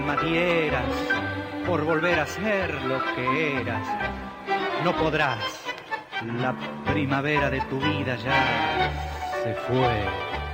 dieras por volver a ser lo que eras. No podrás, la primavera de tu vida ya se fue.